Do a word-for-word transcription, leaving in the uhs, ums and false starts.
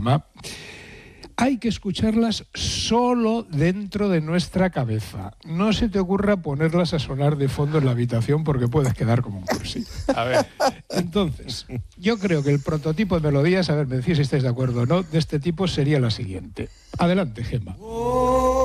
programa, hay que escucharlas solo dentro de nuestra cabeza. No se te ocurra ponerlas a sonar de fondo en la habitación porque puedes quedar como un cursi. A ver, entonces, yo creo que el prototipo de melodías, a ver, me decís si estáis de acuerdo o no, de este tipo sería la siguiente. Adelante, Gemma.